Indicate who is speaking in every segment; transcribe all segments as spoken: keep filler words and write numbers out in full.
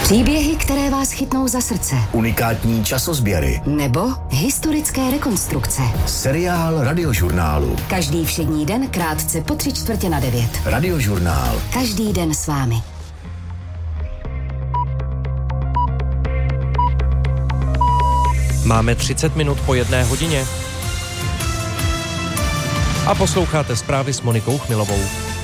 Speaker 1: Příběhy, které vás chytnou za srdce.
Speaker 2: Unikátní časozběry.
Speaker 1: Nebo historické rekonstrukce.
Speaker 2: Seriál Radiožurnálu.
Speaker 1: Každý všední den krátce po tři čtvrtě na devět.
Speaker 2: Radiožurnál.
Speaker 1: Každý den s vámi.
Speaker 3: Máme třicet minut po jedné hodině. A posloucháte zprávy s Monikou Chmilovou.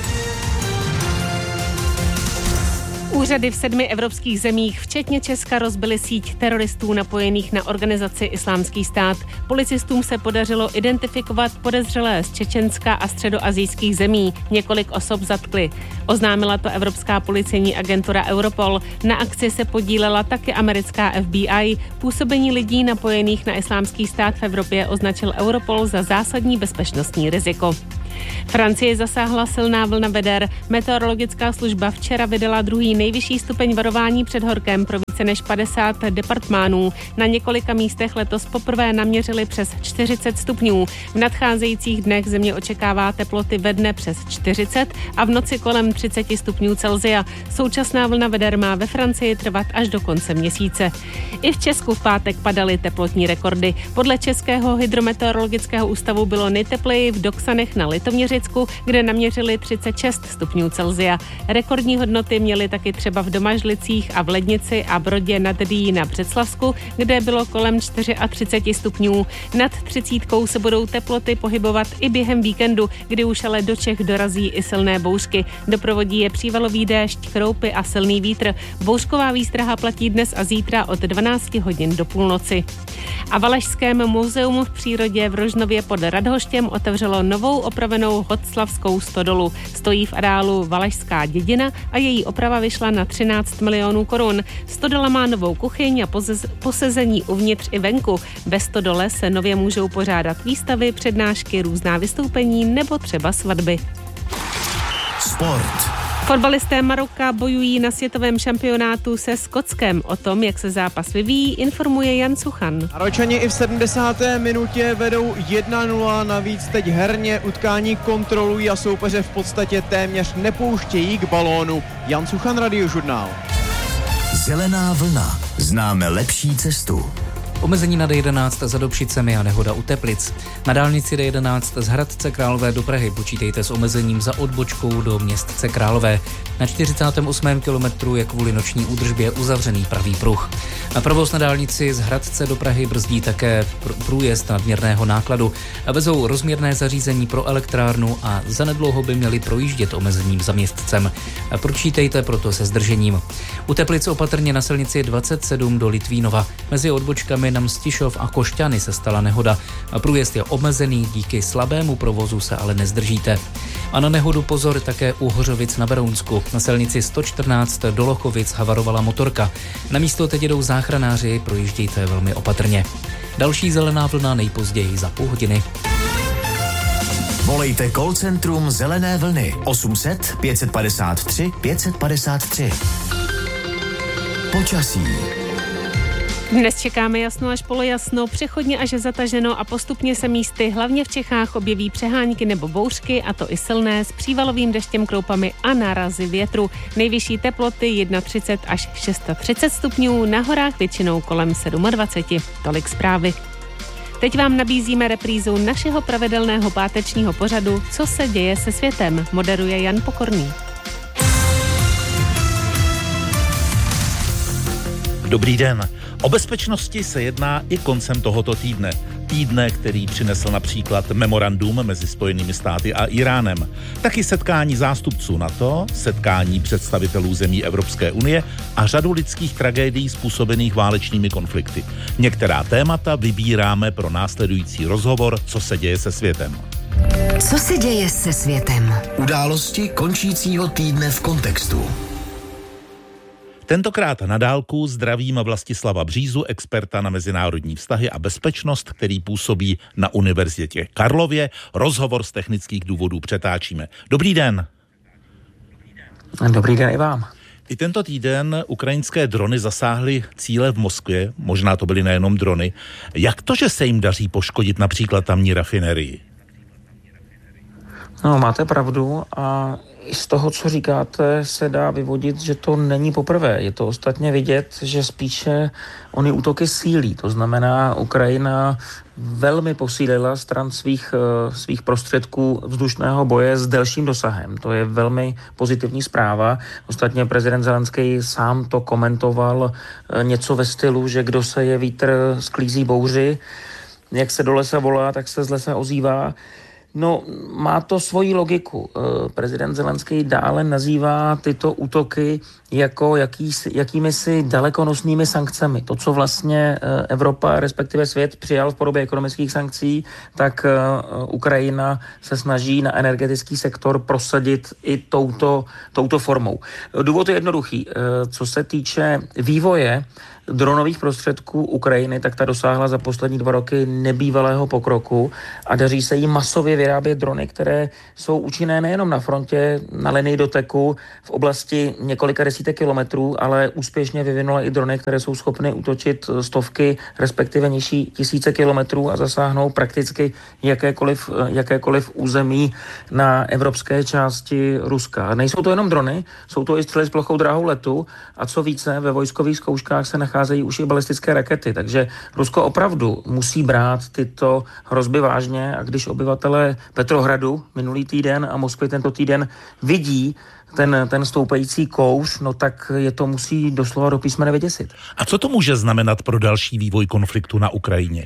Speaker 4: Úřady v sedmi evropských zemích, včetně Česka, rozbily síť teroristů napojených na organizaci Islámský stát. Policistům se podařilo identifikovat podezřelé z Čečenska a středoasijských zemí. Několik osob zatkli. Oznámila to Evropská policejní agentura Europol. Na akci se podílela taky americká F B I. Působení lidí napojených na Islámský stát v Evropě označil Europol za zásadní bezpečnostní riziko. Francii zasáhla silná vlna veder. Meteorologická služba včera vydala druhý nejvyšší stupeň varování před horkem pro více než padesát departmánů. Na několika místech letos poprvé naměřili přes čtyřicet stupňů. V nadcházejících dnech země očekává teploty ve dne přes čtyřicet a v noci kolem třicet stupňů Celsia. Současná vlna veder má ve Francii trvat až do konce měsíce. I v Česku v pátek padaly teplotní rekordy. Podle Českého hydrometeorologického ústavu bylo nejtepleji v Doksanech na Litoměřicku, kde naměřili třicet šest stupňů Celsia. Rekordní hodnoty měly taky třeba v Domažlicích a v Lednici a Brodě nad Dyjí na Břeclavsku, kde bylo kolem třicet čtyři stupňů. Nad třicítkou se budou teploty pohybovat i během víkendu, kdy už ale do Čech dorazí i silné bouřky. Doprovodí je přívalový déšť, kroupy a silný vítr. Bouřková výstraha platí dnes a zítra od dvanáct hodin do půlnoci. A Valašském muzeu v přírodě v Rožnově pod Radhoštěm otevřelo novou opravenou Hoclavskou stodolu. Stojí v areálu Valašská dědina a její oprava vyšla na třináct milionů korun. Stodola má novou kuchyň a posezení uvnitř i venku. Ve stodole se nově můžou pořádat výstavy, přednášky, různá vystoupení nebo třeba svatby.
Speaker 2: Sport.
Speaker 4: Fotbalisté Maroka bojují na světovém šampionátu se Skotskem. O tom, jak se zápas vyvíjí, informuje Jan Suchan.
Speaker 5: Maročani i v sedmdesáté minutě vedou jedna nula, navíc teď herně utkání kontrolují a soupeře v podstatě téměř nepouštějí k balónu. Jan Suchan, Radiožurnál.
Speaker 2: Zelená vlna. Známe lepší cestu.
Speaker 6: Omezení na D jedenáct za Dobšicemi a nehoda u Teplic. Na dálnici D jedenáct z Hradce Králové do Prahy počítejte s omezením za odbočkou do Městce Králové. Na čtyřicátém osmém kilometru je kvůli noční údržbě uzavřený pravý pruh. A provoz na dálnici z Hradce do Prahy brzdí také průjezd nadměrného nákladu. A vezou rozměrné zařízení pro elektrárnu a zanedlouho by měli projíždět omezením za Městcem. A počítejte proto se zdržením. U Teplic opatrně na silnici dvacet sedm do Litvínova. Mezi odbočkami na Mstišov a Košťany se stala nehoda. Průjezd je omezený, díky slabému provozu se ale nezdržíte. A na nehodu pozor také u Hořovic na Berounsku. Na silnici sto čtrnáct do Lochovic havarovala motorka. Na místo teď jedou záchranáři, projíždějte velmi opatrně. Další zelená vlna nejpozději za půl hodiny.
Speaker 2: Volejte call centrum Zelené vlny osm set pět padesát tři pět padesát tři. Počasí.
Speaker 4: Dnes čekáme jasno až polojasno, přechodně až zataženo a postupně se místy hlavně v Čechách objeví přehánky nebo bouřky, a to i silné, s přívalovým deštěm, kroupami a nárazy větru. Nejvyšší teploty třicet jedna až třicet šest stupňů, na horách většinou kolem dvacet sedm. Tolik zprávy. Teď vám nabízíme reprízu našeho pravidelného pátečního pořadu Co se děje se světem, moderuje Jan Pokorný.
Speaker 7: Dobrý den. O bezpečnosti se jedná i koncem tohoto týdne. Týdne, který přinesl například memorandum mezi Spojenými státy a Iránem. Taky setkání zástupců NATO, setkání představitelů zemí Evropské unie a řadu lidských tragédií způsobených válečnými konflikty. Některá témata vybíráme pro následující rozhovor Co se děje se světem.
Speaker 1: Co se děje se světem?
Speaker 2: Události končícího týdne v kontextu.
Speaker 7: Tentokrát na dálku zdravím Vlastislava Břízu, experta na mezinárodní vztahy a bezpečnost, který působí na Univerzitě Karlově. Rozhovor z technických důvodů přetáčíme. Dobrý den.
Speaker 8: Dobrý den i vám.
Speaker 7: I tento týden ukrajinské drony zasáhly cíle v Moskvě, možná to byly nejenom drony. Jak to, že se jim daří poškodit například tamní rafinerii?
Speaker 8: No, máte pravdu a z toho, co říkáte, se dá vyvodit, že to není poprvé. Je to ostatně vidět, že spíše ony útoky sílí. To znamená, Ukrajina velmi posílila stran svých, svých prostředků vzdušného boje s delším dosahem. To je velmi pozitivní zpráva. Ostatně prezident Zelenský sám to komentoval něco ve stylu, že kdo se je vítr sklízí bouři, jak se do lesa volá, tak se z lesa ozývá. No, má to svoji logiku. Prezident Zelenský dále nazývá tyto útoky jako jaký, jakými si dalekonosnými sankcemi. To, co vlastně Evropa, respektive svět přijal v podobě ekonomických sankcí, tak Ukrajina se snaží na energetický sektor prosadit i touto, touto formou. Důvod je jednoduchý. Co se týče vývoje dronových prostředků Ukrajiny, tak ta dosáhla za poslední dva roky nebývalého pokroku a daří se jí masově vyrábět drony, které jsou účinné nejenom na frontě, na linii doteku v oblasti několika desítek kilometrů, ale úspěšně vyvinula i drony, které jsou schopny útočit stovky, respektive nižší tisíce kilometrů a zasáhnou prakticky jakékoliv, jakékoliv území na evropské části Ruska. Nejsou to jenom drony, jsou to i střely s plochou dráhou letu a co více, ve vojskových zkouškách se nacházejí už i balistické rakety, takže Rusko opravdu musí brát tyto hrozby vážně a když obyvatelé Petrohradu minulý týden a Moskvy tento týden vidí ten, ten stoupající kouř, no tak je to musí doslova do písmene vyděsit.
Speaker 7: A co to může znamenat pro další vývoj konfliktu na Ukrajině?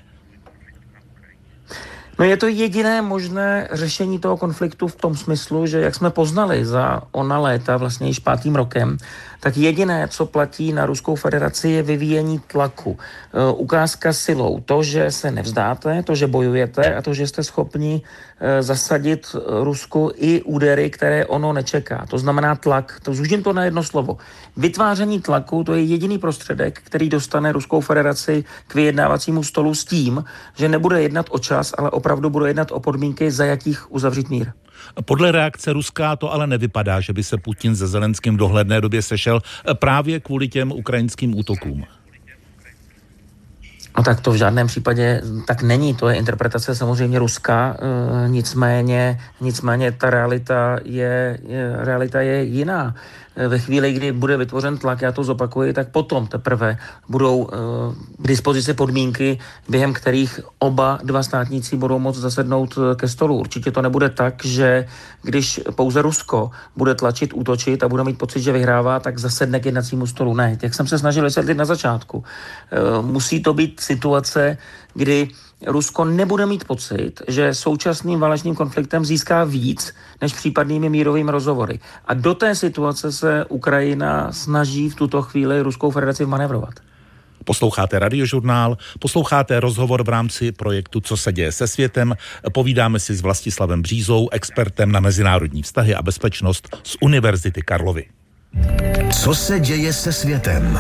Speaker 8: No je to jediné možné řešení toho konfliktu v tom smyslu, že jak jsme poznali za ona léta, vlastně již pátým rokem, tak jediné, co platí na Ruskou federaci, je vyvíjení tlaku. E, ukázka silou. To, že se nevzdáte, to, že bojujete a to, že jste schopni e, zasadit Rusku i údery, které ono nečeká. To znamená tlak. To zúžím to na jedno slovo. Vytváření tlaku, to je jediný prostředek, který dostane Ruskou federaci k vyjednávacímu stolu s tím, že nebude jednat o čas, ale opravdu bude jednat o podmínky, za jakých uzavřít mír.
Speaker 7: Podle reakce Ruska to ale nevypadá, že by se Putin se Zelenským v dohledné době sešel právě kvůli těm ukrajinským útokům.
Speaker 8: No tak to v žádném případě tak není, to je interpretace samozřejmě ruská, e, nicméně, nicméně ta realita je, je, realita je jiná. Ve chvíli, kdy bude vytvořen tlak, já to zopakuji, tak potom teprve budou e, k dispozici podmínky, během kterých oba dva státníci budou moct zasednout ke stolu. Určitě to nebude tak, že když pouze Rusko bude tlačit, útočit a bude mít pocit, že vyhrává, tak zasedne k jednacímu stolu. Ne, jak jsem se snažil vysvětlit na začátku. E, musí to být situace, kdy Rusko nebude mít pocit, že současným válečným konfliktem získá víc než případnými mírovými rozhovory. A do té situace se Ukrajina snaží v tuto chvíli Ruskou federaci manévrovat.
Speaker 7: Posloucháte Radiožurnál, posloucháte rozhovor v rámci projektu Co se děje se světem. Povídáme si s Vlastislavem Břízou, expertem na mezinárodní vztahy a bezpečnost z Univerzity Karlovy.
Speaker 2: Co se děje se světem?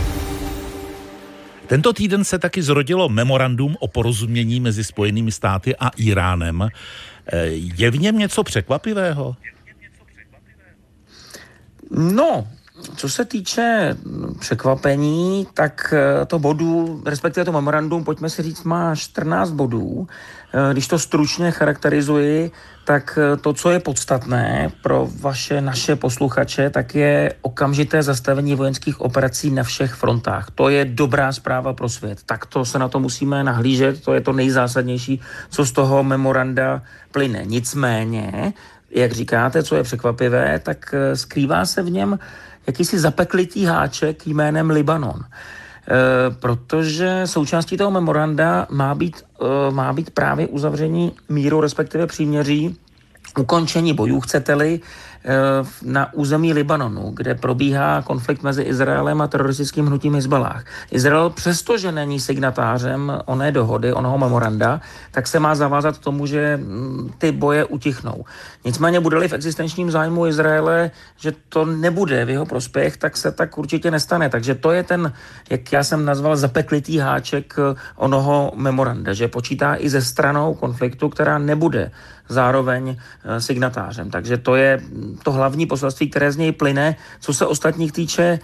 Speaker 7: Tento týden se taky zrodilo memorandum o porozumění mezi Spojenými státy a Íránem. Je v něm něco překvapivého?
Speaker 8: No, co se týče překvapení, tak to bodů, respektive to memorandum, pojďme si říct, má čtrnáct bodů. Když to stručně charakterizuji, tak to, co je podstatné pro vaše, naše posluchače, tak je okamžité zastavení vojenských operací na všech frontách. To je dobrá zpráva pro svět. Tak to se na to musíme nahlížet, to je to nejzásadnější, co z toho memoranda plyne. Nicméně, jak říkáte, co je překvapivé, tak skrývá se v něm jakýsi zapeklitý háček jménem Libanon. E, protože součástí toho memoranda má být, e, má být právě uzavření míru, respektive příměří, ukončení bojů, chcete-li, na území Libanonu, kde probíhá konflikt mezi Izraelem a teroristickým hnutím Hizballáh. Izrael, přestože není signatářem oné dohody, onoho memoranda, tak se má zavázat k tomu, že ty boje utichnou. Nicméně bude-li v existenčním zájmu Izraele, že to nebude v jeho prospěch, tak se tak určitě nestane. Takže to je ten, jak já jsem nazval, zapeklitý háček onoho memoranda, že počítá i ze stranou konfliktu, která nebude zároveň signatářem. Takže to je to hlavní poselství, které z něj plyne. Co se ostatních týče,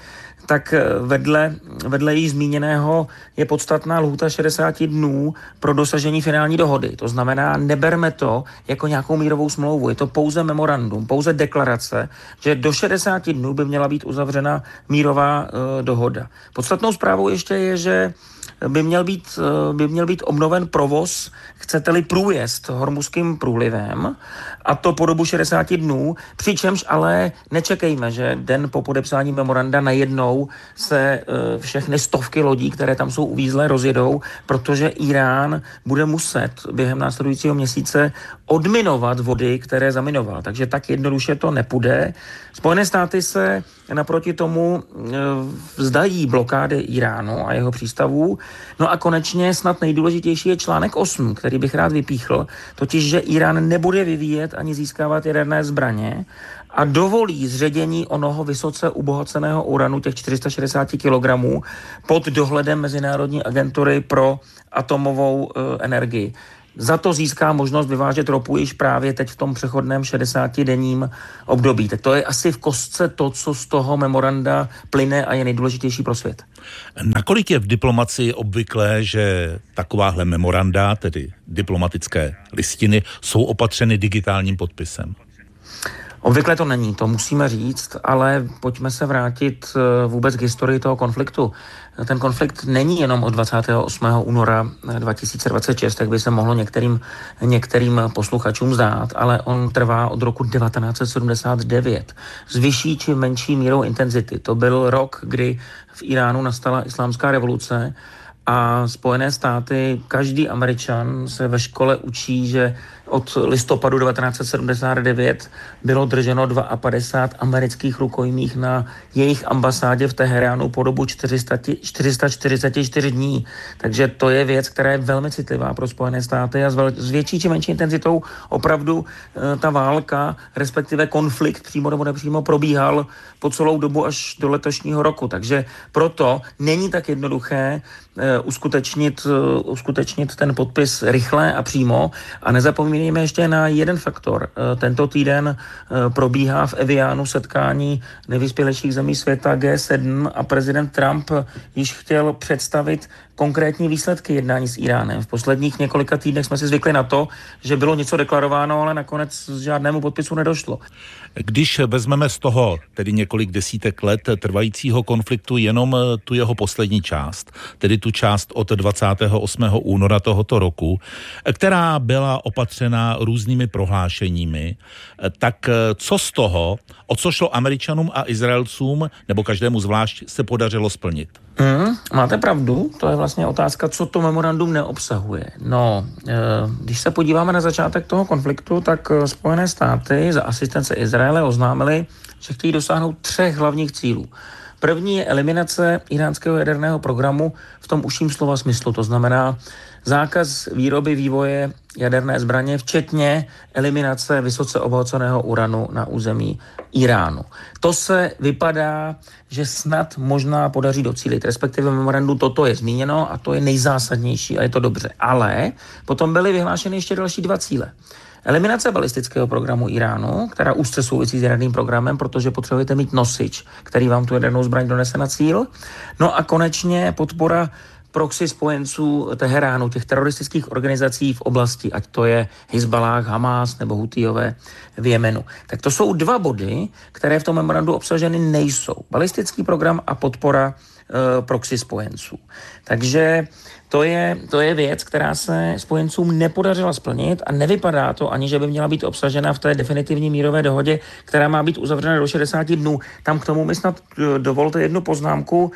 Speaker 8: tak vedle, vedle již zmíněného je podstatná lhůta šedesát dnů pro dosažení finální dohody. To znamená, neberme to jako nějakou mírovou smlouvu. Je to pouze memorandum, pouze deklarace, že do šedesáti dnů by měla být uzavřena mírová uh, dohoda. Podstatnou zprávou ještě je, že by měl být, by měl být obnoven provoz, chcete-li průjezd Hormuzským průlivem, a to po dobu šedesáti dnů, přičemž ale nečekejme, že den po podepsání memoranda najednou se všechny stovky lodí, které tam jsou uvízlé, rozjedou, protože Irán bude muset během následujícího měsíce odminovat vody, které zaminoval. Takže tak jednoduše to nepůjde. Spojené státy se naproti tomu vzdají blokády Iránu a jeho přístavů. No a konečně snad nejdůležitější je článek osm, který bych rád vypíchl, totiž, že Irán nebude vyvíjet ani získávat jaderné zbraně a dovolí zředění onoho vysoce ubohaceného uranu, těch čtyři sta šedesát kilogramů, pod dohledem Mezinárodní agentury pro atomovou e, energii. Za to získá možnost vyvážet ropu již právě teď v tom přechodném šedesátidenním období. Tak to je asi v kostce to, co z toho memoranda plyne a je nejdůležitější pro svět.
Speaker 7: Nakolik je v diplomacii obvyklé, že takováhle memoranda, tedy diplomatické listiny, jsou opatřeny digitálním podpisem?
Speaker 8: Obvykle to není, to musíme říct, ale pojďme se vrátit vůbec k historii toho konfliktu. Ten konflikt není jenom od dvacátého osmého února dva tisíce dvacet šest, jak by se mohlo některým, některým posluchačům zdát, ale on trvá od roku devatenáct set sedmdesát devět s vyšší či menší mírou intenzity. To byl rok, kdy v Iránu nastala islámská revoluce a Spojené státy, každý Američan se ve škole učí, že od listopadu devatenáct set sedmdesát devět bylo drženo padesát dva amerických rukojmích na jejich ambasádě v Teheránu po dobu čtyři sta čtyřicet čtyři dní. Takže to je věc, která je velmi citlivá pro Spojené státy a s, vel- s větší či menší intenzitou opravdu e, ta válka, respektive konflikt přímo nebo nepřímo probíhal po celou dobu až do letošního roku. Takže proto není tak jednoduché e, uskutečnit, e, uskutečnit ten podpis rychle a přímo a nezapomínejme ještě na jeden faktor. Tento týden probíhá v Evianu setkání nejvyspělejších zemí světa G sedm a prezident Trump již chtěl představit konkrétní výsledky jednání s Iránem. V posledních několika týdnech jsme si zvykli na to, že bylo něco deklarováno, ale nakonec žádnému podpisu nedošlo.
Speaker 7: Když vezmeme z toho, tedy několik desítek let trvajícího konfliktu, jenom tu jeho poslední část, tedy tu část od dvacátého osmého února tohoto roku, která byla opatřena různými prohlášeními, tak co z toho, o co šlo Američanům a Izraelcům, nebo každému zvlášť, se podařilo splnit?
Speaker 8: Hmm, máte pravdu, to je vlastně otázka, co to memorandum neobsahuje. No, e, když se podíváme na začátek toho konfliktu, tak Spojené státy za asistence Izraele oznámili, že chtějí dosáhnout třech hlavních cílů. První je eliminace iránského jaderného programu v tom užším slova smyslu, to znamená zákaz výroby, vývoje jaderné zbraně, včetně eliminace vysoce obohaceného uranu na území Iránu. To se vypadá, že snad možná podaří docílit, respektive memorandu toto je zmíněno a to je nejzásadnější a je to dobře. Ale potom byly vyhlášeny ještě další dva cíle. Eliminace balistického programu Iránu, která úzce souvisí s jaderným programem, protože potřebujete mít nosič, který vám tu jadernou zbraň donese na cíl. No a konečně podpora proxy spojenců Teheránu, těch teroristických organizací v oblasti, ať to je Hizballáh, Hamás nebo Hutijové v Jemenu. Tak to jsou dva body, které v tom memorandu obsaženy nejsou. Balistický program a podpora e, proxy spojenců. Takže to je, to je věc, která se spojencům nepodařila splnit a nevypadá to ani, že by měla být obsažena v té definitivní mírové dohodě, která má být uzavřena do šedesáti dnů. Tam k tomu mi snad dovolte jednu poznámku.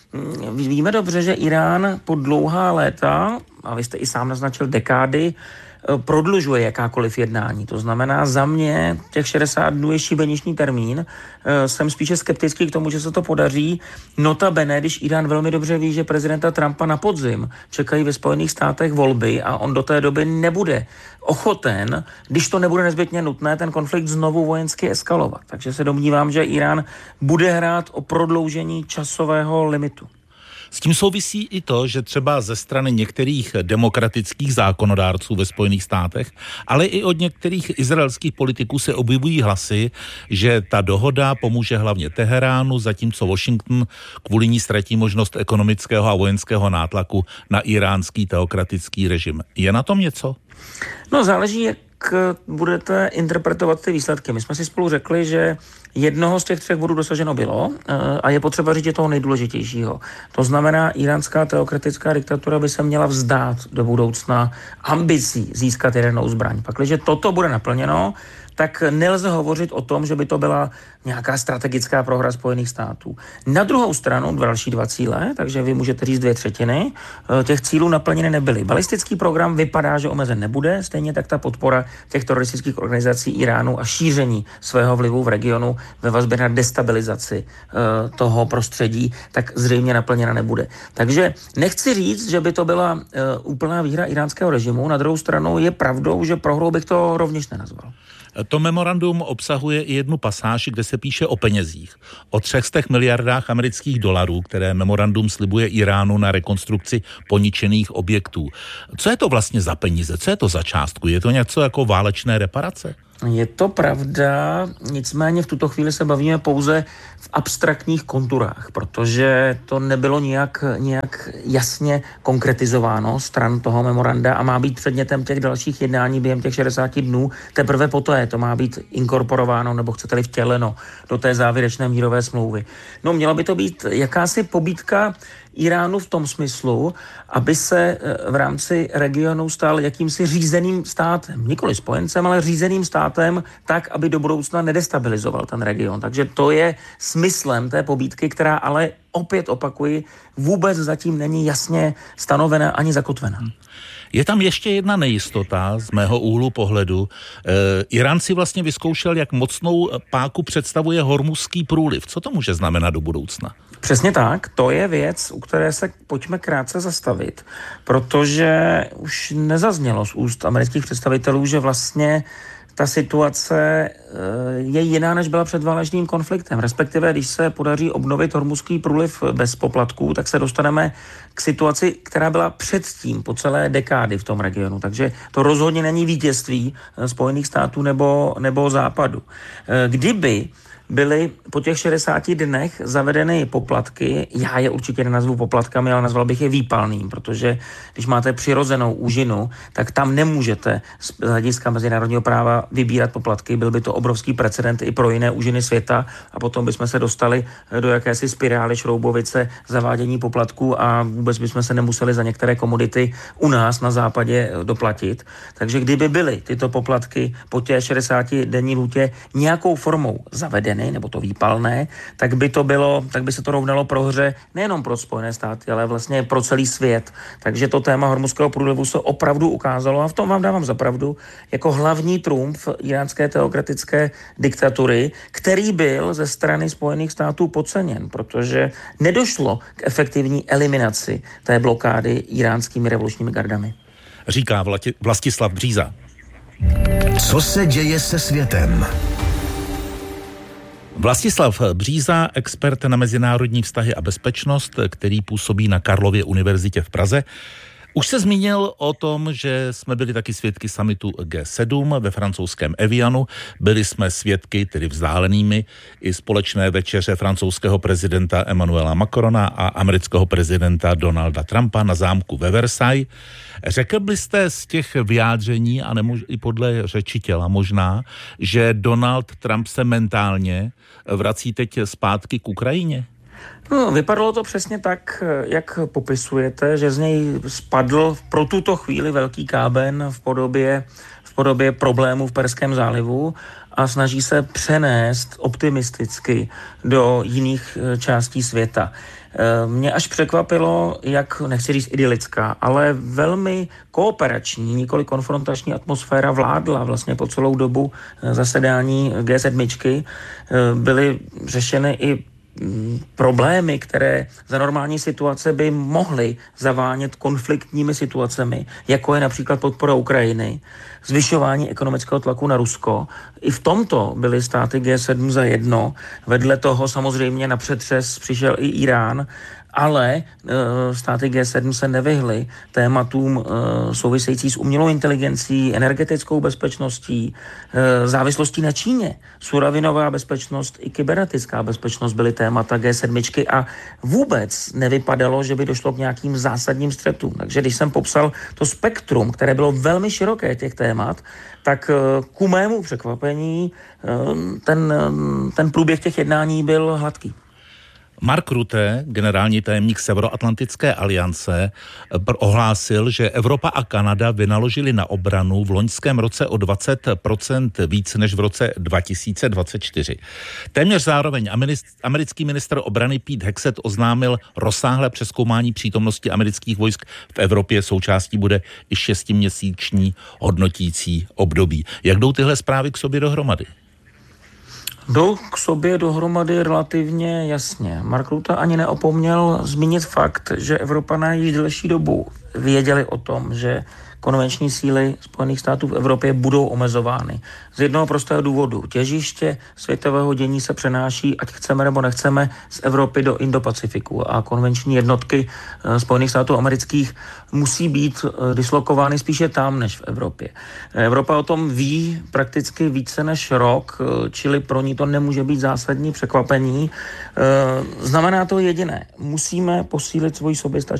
Speaker 8: Víme dobře, že Irán po dlouhá léta, a vy jste i sám naznačil dekády, prodlužuje jakákoliv jednání. To znamená, za mě těch šedesát dnů je šibeniční termín. Jsem spíše skeptický k tomu, že se to podaří. Notabene, když Irán velmi dobře ví, že prezidenta Trumpa na podzim čekají ve Spojených státech volby a on do té doby nebude ochoten, když to nebude nezbytně nutné, ten konflikt znovu vojensky eskalovat. Takže se domnívám, že Irán bude hrát o prodloužení časového limitu.
Speaker 7: S tím souvisí i to, že třeba ze strany některých demokratických zákonodárců ve Spojených státech, ale i od některých izraelských politiků se objevují hlasy, že ta dohoda pomůže hlavně Teheránu, zatímco Washington kvůli ní ztratí možnost ekonomického a vojenského nátlaku na iránský teokratický režim. Je na tom něco?
Speaker 8: No, záleží, jak budete interpretovat ty výsledky. My jsme si spolu řekli, že jednoho z těch třech bodů dosaženo bylo a je potřeba říct toho nejdůležitějšího. To znamená, iránská teokratická diktatura by se měla vzdát do budoucna ambicí získat jadernou zbraň. Pakliže toto bude naplněno, tak nelze hovořit o tom, že by to byla nějaká strategická prohra Spojených států. Na druhou stranu další dva cíle, takže vy můžete říct dvě třetiny, těch cílů naplněny nebyly. Balistický program vypadá, že omezen nebude, stejně tak ta podpora těch teroristických organizací Iránu a šíření svého vlivu v regionu ve vazbě na destabilizaci uh, toho prostředí, tak zřejmě naplněna nebude. Takže nechci říct, že by to byla uh, úplná výhra iránského režimu, na druhou stranu je pravdou, že prohrou bych to rovněž nenazval.
Speaker 7: To memorandum obsahuje i jednu pasáž, kde se píše o penězích. O třech miliardách amerických dolarů, které memorandum slibuje Iránu na rekonstrukci poničených objektů. Co je to vlastně za peníze? Co je to za částku? Je to něco jako válečné reparace?
Speaker 8: Je to pravda, nicméně v tuto chvíli se bavíme pouze v abstraktních konturách, protože to nebylo nějak, nějak jasně konkretizováno stran toho memoranda a má být předmětem těch dalších jednání během těch šedesáti dnů. Teprve poté to má být inkorporováno, nebo chcete-li vtěleno do té závěrečné mírové smlouvy. No, měla by to být jakási pobídka Iránu v tom smyslu, aby se v rámci regionu stal jakýmsi řízeným státem, nikoli spojencem, ale řízeným státem, tak, aby do budoucna nedestabilizoval ten region. Takže to je smyslem té pobídky, která ale opět opakuji, vůbec zatím není jasně stanovena ani zakotvena.
Speaker 7: Je tam ještě jedna nejistota z mého úhlu pohledu. E, Irán si vlastně vyzkoušel, jak mocnou páku představuje Hormuzský průliv. Co to může znamenat do budoucna?
Speaker 8: Přesně tak, to je věc, u které se pojďme krátce zastavit, protože už nezaznělo z úst amerických představitelů, že vlastně ta situace je jiná, než byla před válečným konfliktem. Respektive, když se podaří obnovit Hormuzský průliv bez poplatků, tak se dostaneme k situaci, která byla předtím po celé dekády v tom regionu. Takže to rozhodně není vítězství Spojených států nebo, nebo Západu. Kdyby byly po těch šedesáti dnech zavedeny poplatky. Já je určitě nenazvu poplatkami, ale nazval bych je výpalným, protože když máte přirozenou úžinu, tak tam nemůžete z hlediska mezinárodního práva vybírat poplatky. Byl by to obrovský precedent i pro jiné úžiny světa a potom bychom se dostali do jakési spirály šroubovice zavádění poplatků a vůbec bychom se nemuseli za některé komodity u nás na západě doplatit. Takže kdyby byly tyto poplatky po těch šedesáti denní lhůtě nějakou formou zavedeny, nebo to výpalné, tak by to bylo, tak by se to rovnalo prohře nejenom pro Spojené státy, ale vlastně pro celý svět. Takže to téma Hormuzského průlivu se opravdu ukázalo, a v tom vám dávám za pravdu, jako hlavní trumf iránské teokratické diktatury, který byl ze strany Spojených států podceněn, protože nedošlo k efektivní eliminaci té blokády iránskými revolučními gardami.
Speaker 7: Říká Vlastislav Bříza.
Speaker 2: Co se děje se světem?
Speaker 7: Vlastislav Bříza, expert na mezinárodní vztahy a bezpečnost, který působí na Karlově univerzitě v Praze. Už se zmínil o tom, že jsme byli taky svědky summitu G sedm ve francouzském Evianu. Byli jsme svědky, tedy vzdálenými, i společné večeře francouzského prezidenta Emmanuela Macrona a amerického prezidenta Donalda Trumpa na zámku ve Versailles. Řekl byste z těch vyjádření, a nemož, i podle řeči těla možná, že Donald Trump se mentálně vrací teď zpátky k Ukrajině?
Speaker 8: No, vypadalo to přesně tak, jak popisujete, že z něj spadl pro tuto chvíli velký káben v podobě, v podobě problémů v Perském zálivu a snaží se přenést optimisticky do jiných částí světa. Mě až překvapilo, jak, nechci říct idylická, ale velmi kooperační, nikoli konfrontační atmosféra vládla vlastně po celou dobu zasedání G sedm. Byly řešeny i problémy, které za normální situace by mohly zavánět konfliktními situacemi, jako je například podpora Ukrajiny, zvyšování ekonomického tlaku na Rusko. I v tomto byly státy G sedm za jedno. Vedle toho samozřejmě na přetřes přišel i Irán ale státy G sedm se nevyhly tématům související s umělou inteligencí, energetickou bezpečností, závislostí na Číně. Surovinová bezpečnost i kybernetická bezpečnost byly témata G sedm a vůbec nevypadalo, že by došlo k nějakým zásadním střetům. Takže když jsem popsal to spektrum, které bylo velmi široké těch témat, tak ku mému překvapení ten, ten průběh těch jednání byl hladký.
Speaker 7: Mark Rutte, generální tajemník Severoatlantické aliance, ohlásil, že Evropa a Kanada vynaložili na obranu v loňském roce o dvacet procent víc než v roce dva tisíce dvacet čtyři. Téměř zároveň americký ministr obrany Pete Hegseth oznámil rozsáhlé přezkoumání přítomnosti amerických vojsk v Evropě. Součástí bude i šestiměsíční hodnotící období. Jak jdou tyhle zprávy k sobě dohromady?
Speaker 8: Jdou k sobě dohromady relativně jasně. Mark Rutte ani neopomněl zmínit fakt, že Evropané již delší dobu věděli o tom, že konvenční síly Spojených států v Evropě budou omezovány. Z jednoho prostého důvodu. Těžiště světového dění se přenáší, ať chceme nebo nechceme, z Evropy do Indo-Pacifiku a konvenční jednotky Spojených států amerických musí být dislokovány spíše tam, než v Evropě. Evropa o tom ví prakticky více než rok, čili pro ní to nemůže být zásadní překvapení. Znamená to jediné. Musíme posílit svoji soběstačnost